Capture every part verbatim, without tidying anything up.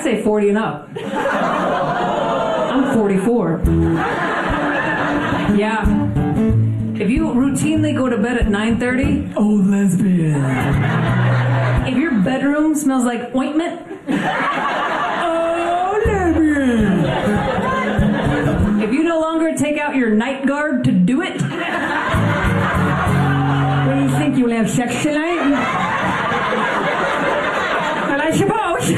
say forty and up. I'm forty-four. Yeah. If you routinely go to bed at nine thirty, oh, lesbian. If your bedroom smells like ointment, oh, lesbian. If you no longer take out your night guard to do it, what do you think, you'll have sex tonight? Well, I suppose.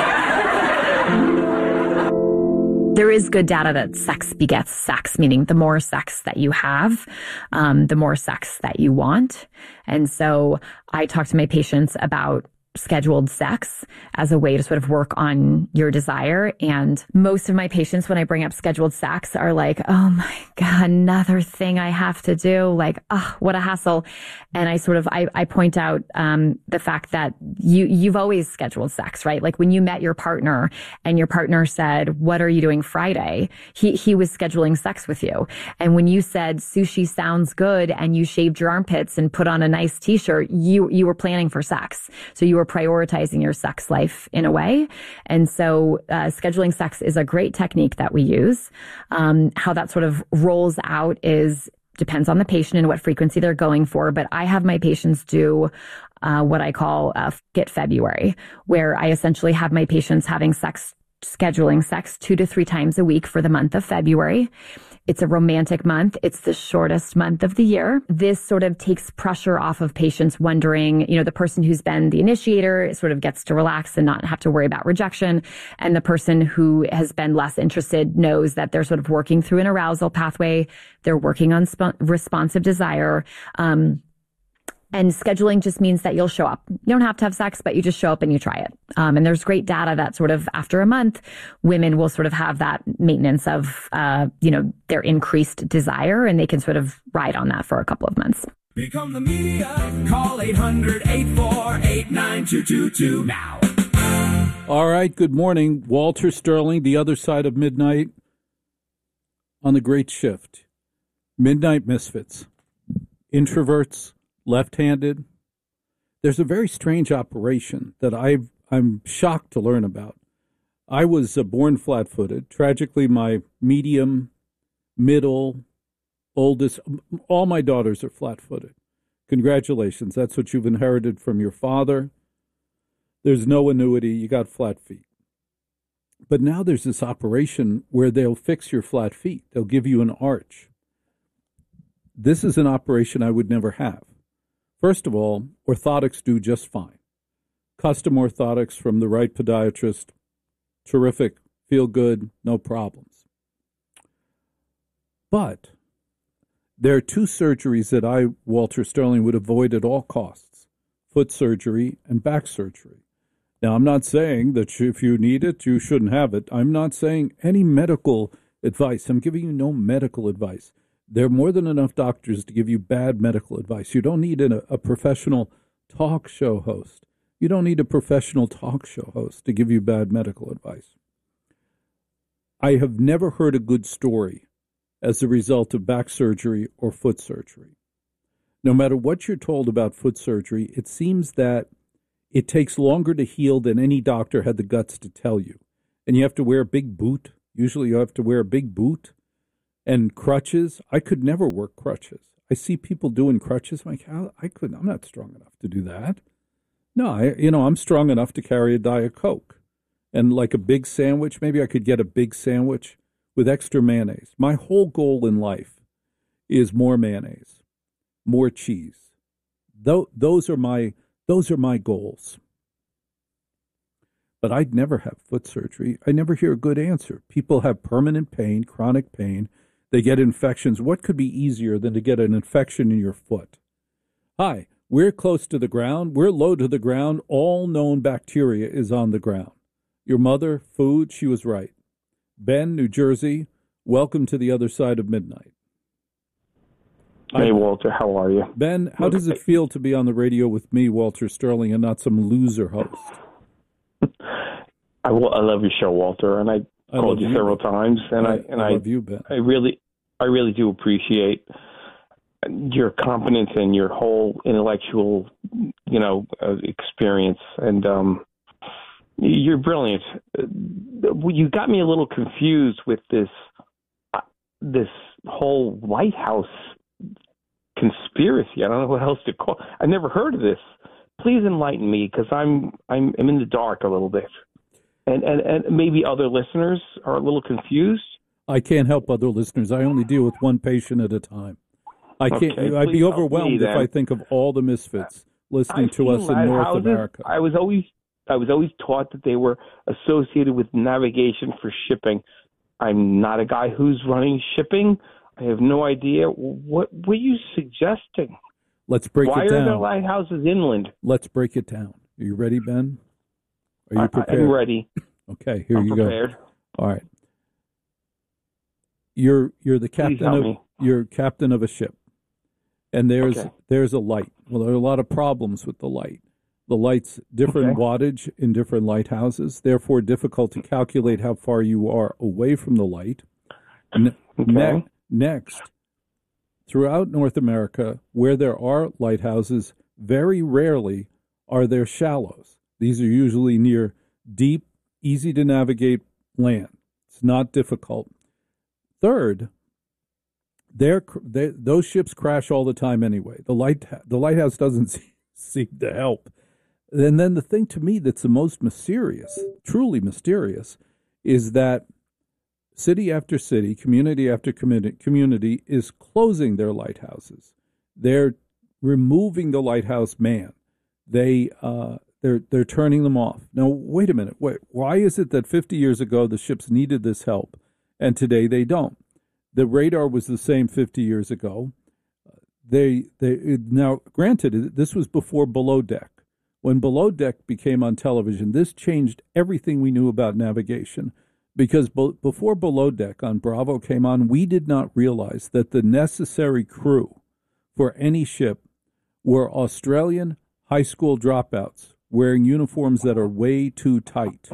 There is good data that sex begets sex, meaning the more sex that you have, um, the more sex that you want. And so I talk to my patients about scheduled sex as a way to sort of work on your desire. And most of my patients, when I bring up scheduled sex, are like, oh my God, another thing I have to do. Like, oh, what a hassle. And I sort of, I, I point out um, the fact that you, you've always scheduled sex, right? Like when you met your partner and your partner said, what are you doing Friday? He, he was scheduling sex with you. And when you said sushi sounds good and you shaved your armpits and put on a nice t-shirt, you, you were planning for sex. So you were prioritizing your sex life in a way. And so uh, scheduling sex is a great technique that we use. Um, how that sort of rolls out is depends on the patient and what frequency they're going for. But I have my patients do uh, what I call uh, Get February, where I essentially have my patients having sex, scheduling sex two to three times a week for the month of February. It's a romantic month. It's the shortest month of the year. This sort of takes pressure off of patients wondering, you know, the person who's been the initiator sort of gets to relax and not have to worry about rejection. And the person who has been less interested knows that they're sort of working through an arousal pathway. They're working on sp- responsive desire. Um, And scheduling just means that you'll show up. You don't have to have sex, but you just show up and you try it. Um, and there's great data that sort of after a month, women will sort of have that maintenance of, uh, you know, their increased desire, and they can sort of ride on that for a couple of months. Become the media. Call eight hundred, eight four eight, nine two two two now. All right. Good morning. Walter Sterling, The Other Side of Midnight on The Great Shift. Midnight Misfits. Introverts. Left-handed. There's a very strange operation that I've, I'm shocked to learn about. I was uh, born flat-footed. Tragically, my medium, middle, oldest, all my daughters are flat-footed. Congratulations. That's what you've inherited from your father. There's no annuity. You got flat feet. But now there's this operation where they'll fix your flat feet. They'll give you an arch. This is an operation I would never have. First of all, orthotics do just fine. Custom orthotics from the right podiatrist, terrific, feel good, no problems. But there are two surgeries that I, Walter Sterling, would avoid at all costs, foot surgery and back surgery. Now, I'm not saying that if you need it, you shouldn't have it. I'm not saying any medical advice. I'm giving you no medical advice. There are more than enough doctors to give you bad medical advice. You don't need a, a professional talk show host. You don't need a professional talk show host to give you bad medical advice. I have never heard a good story as a result of back surgery or foot surgery. No matter what you're told about foot surgery, it seems that it takes longer to heal than any doctor had the guts to tell you. And you have to wear a big boot. Usually you have to wear a big boot. And crutches, I could never work crutches. I see people doing crutches. I'm like, how, I couldn't, I'm not strong enough to do that. No, I, you know, I'm strong enough to carry a Diet Coke. And like a big sandwich, maybe I could get a big sandwich with extra mayonnaise. My whole goal in life is more mayonnaise, more cheese. Th- those are my, those are my goals. But I'd never have foot surgery. I never hear a good answer. People have permanent pain, chronic pain. They get infections. What could be easier than to get an infection in your foot? Hi, we're close to the ground. We're low to the ground. All known bacteria is on the ground. Your mother, food, she was right. Ben, New Jersey, welcome to The Other Side of Midnight. Hey, Walter, how are you? Ben, how does it feel to be on the radio with me, Walter Sterling, and not some loser host? I, I love your show, Walter, and I, I called you, you several times, and I, I and I love you, Ben. I really, I really do appreciate your competence and your whole intellectual, you know, uh, experience. And um, You're brilliant. You got me a little confused with this uh, this whole lighthouse conspiracy. I don't know what else to call. I never heard of this. Please enlighten me, because I'm I'm I'm in the dark a little bit, and, and and maybe other listeners are a little confused. I can't help other listeners. I only deal with one patient at a time. I can't. Okay, I'd be overwhelmed me, if I think of all the misfits listening I've to us in North houses. America. I was always I was always taught that they were associated with navigation for shipping. I'm not a guy who's running shipping. I have no idea. What were you suggesting? Let's break Why it down. are there lighthouses inland? Let's break it down. Are you ready, Ben? Are you I, prepared? I'm ready. Okay, here I'm you prepared. go. All right. You're you're the captain help of me. you're captain of a ship, and there's Okay. there's a light. Well, there are a lot of problems with the light. The light's different Okay. wattage in different lighthouses, therefore difficult to calculate how far you are away from the light. Ne- Okay. ne- next, throughout North America, where there are lighthouses, very rarely are there shallows. These are usually near deep, easy to navigate land. It's not difficult. Third, they're, they, those ships crash all the time anyway. The light, the lighthouse doesn't seem to help. And then the thing to me that's the most mysterious, truly mysterious, is that city after city, community after community, community is closing their lighthouses. They're removing the lighthouse man. They uh, they're they're turning them off. Now, wait a minute. Wait, why is it that fifty years ago the ships needed this help, and today they don't? The radar was the same fifty years ago. They they now granted this was before Below Deck. When Below Deck became on television, this changed everything we knew about navigation. Because be- before Below Deck on Bravo came on, we did not realize that the necessary crew for any ship were Australian high school dropouts wearing uniforms that are way too tight.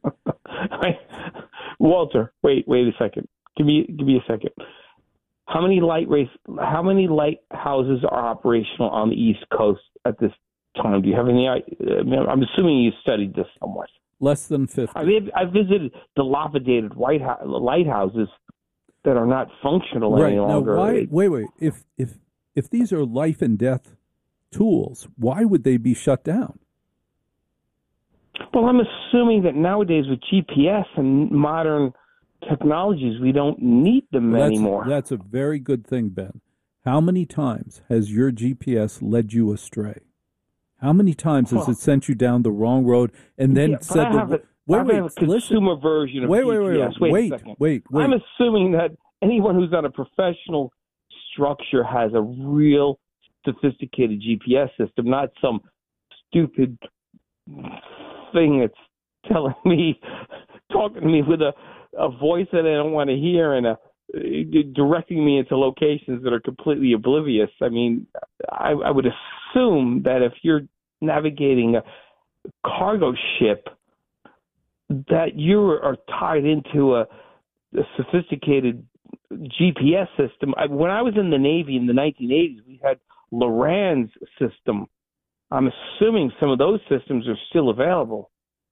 Walter, wait, wait a second. Give me, give me a second. How many light race? How many lighthouses are operational on the East Coast at this time? Do you have any? I mean, I'm assuming you studied this somewhat. Less than fifty. I mean, I visited dilapidated white ho- lighthouses that are not functional right. any longer. Now, why, wait, wait. If if if these are life and death tools, why would they be shut down? Well, I'm assuming that nowadays with G P S and modern technologies, we don't need them Well, that's, anymore. That's a very good thing, Ben. How many times has your G P S led you astray? How many times has it sent you down the wrong road and then Yeah, but said, I have the, a, wait, I wait, have a consumer version of wait, G P S. wait, wait, wait, wait, a second. wait, wait. I'm assuming that anyone who's on a professional structure has a real sophisticated G P S system, not some stupid thing that's telling me, talking to me with a, a voice that I don't want to hear and a, directing me into locations that are completely oblivious. I mean, I, I would assume that if you're navigating a cargo ship, that you are tied into a, a sophisticated G P S system. I, when I was in the Navy in the nineteen eighties, we had Loran's system. I'm assuming some of those systems are still available.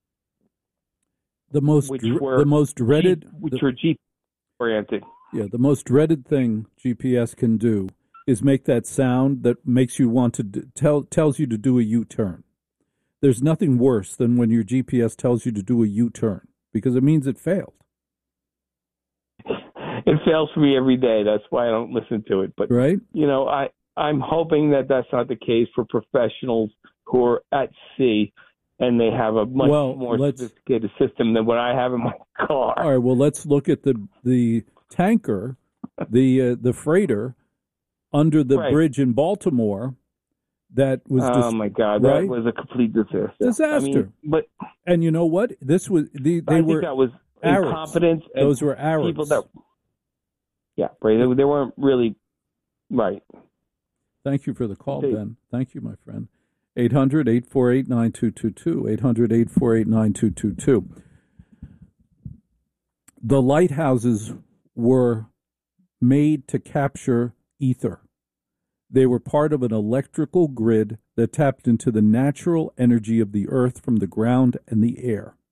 The most which dr- were the most dreaded G, which the, were G P S oriented. Yeah, the most dreaded thing G P S can do is make that sound that makes you want to d- tell tells you to do a U-turn. There's nothing worse than when your G P S tells you to do a U-turn because it means it failed. It fails for me every day. That's why I don't listen to it. But right, you know, I I'm hoping that that's not the case for professionals who are at sea and they have a much well, more let's, sophisticated system than what I have in my car. All right. Well, let's look at the the tanker, the uh, the freighter under the right. bridge in Baltimore. That was oh dis- my God, right? that was a complete disaster. Disaster. I mean, but and you know what? This was the, they I were think that was Arabs. incompetence. And Those were Arabs. people that, yeah, right. They, they weren't really right. Thank you for the call, Hey. Ben. Thank you, my friend. eight hundred, eight four eight, nine two two two. eight hundred, eight four eight, nine two two two. The lighthouses were made to capture ether. They were part of an electrical grid that tapped into the natural energy of the earth from the ground and the air.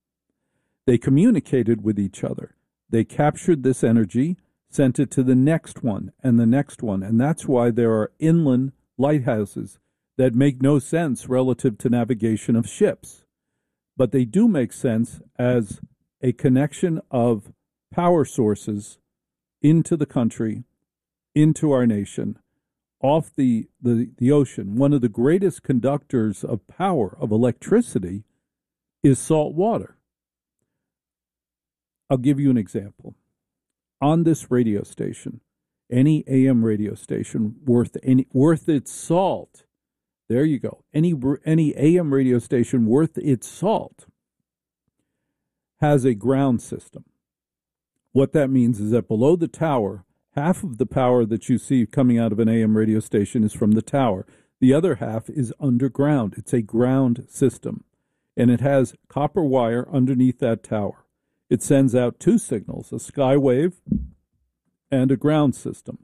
They communicated with each other. They captured this energy, sent it to the next one and the next one. And that's why there are inland lighthouses that make no sense relative to navigation of ships. But they do make sense as a connection of power sources into the country, into our nation, off the, the, the ocean. One of the greatest conductors of power, of electricity, is salt water. I'll give you an example. On this radio station, any A M radio station worth any worth its salt, there you go. Any any A M radio station worth its salt has a ground system. What that means is that below the tower, half of the power that you see coming out of an A M radio station is from the tower. The other half is underground. It's a ground system, and it has copper wire underneath that tower. It sends out two signals, a skywave and a ground system.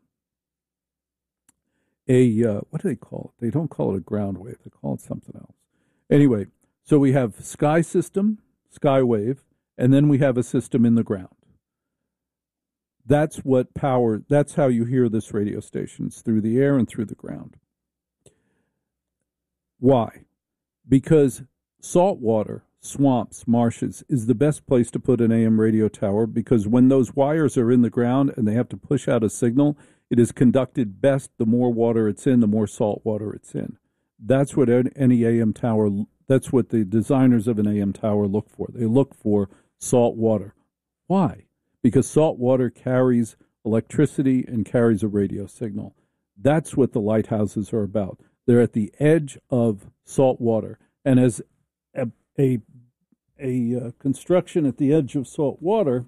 A, uh, what do they call it? They don't call it a ground wave. They call it something else. Anyway, so we have sky system, skywave, and then we have a system in the ground. That's what power, that's how you hear this radio station. It's through the air and through the ground. Why? Because salt water, swamps, marshes, is the best place to put an A M radio tower, because when those wires are in the ground and they have to push out a signal, it is conducted best the more water it's in, the more salt water it's in. That's what any A M tower, that's what the designers of an A M tower look for. They look for salt water. Why? Because salt water carries electricity and carries a radio signal. That's what the lighthouses are about. They're at the edge of salt water. And as a, a a uh, construction at the edge of salt water,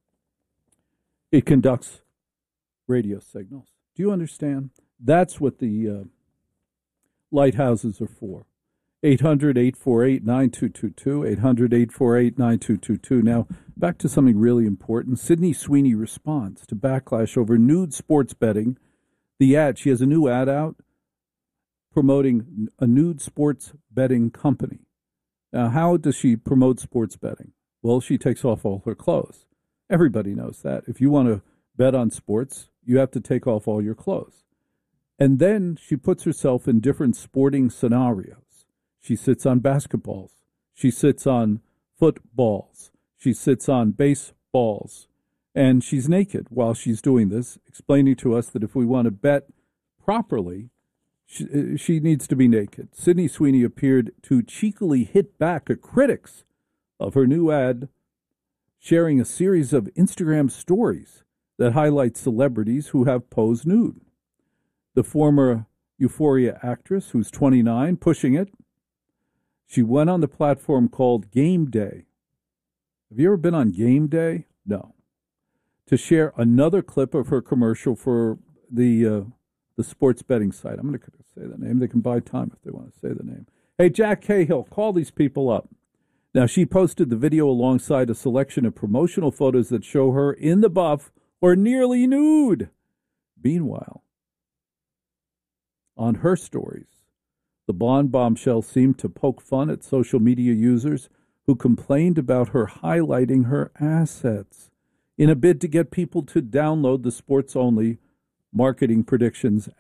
it conducts radio signals. Do you understand? That's what the uh, lighthouses are for. eight hundred, eight four eight, nine two two two, eight hundred, eight four eight, nine two two two. Now, back to something really important. Sydney Sweeney responds to backlash over nude sports betting. The ad, she has a new ad out promoting a nude sports betting company. Now, how does she promote sports betting? Well, she takes off all her clothes. Everybody knows that. If you want to bet on sports, you have to take off all your clothes. And then she puts herself in different sporting scenarios. She sits on basketballs. She sits on footballs. She sits on baseballs. And she's naked while she's doing this, explaining to us that if we want to bet properly, She, she needs to be naked. Sydney Sweeney appeared to cheekily hit back at critics of her new ad, sharing a series of Instagram stories that highlight celebrities who have posed nude. The former Euphoria actress, who's twenty-nine, pushing it, she went on the platform called Game Day. Have you ever been on Game Day? No. To share another clip of her commercial for the uh, the sports betting site. I'm going to say the name. They can buy time if they want to say the name. Hey, Jack Cahill, call these people up. Now, she posted the video alongside a selection of promotional photos that show her in the buff or nearly nude. Meanwhile, on her stories, the blonde bombshell seemed to poke fun at social media users who complained about her highlighting her assets in a bid to get people to download the sports-only marketing predictions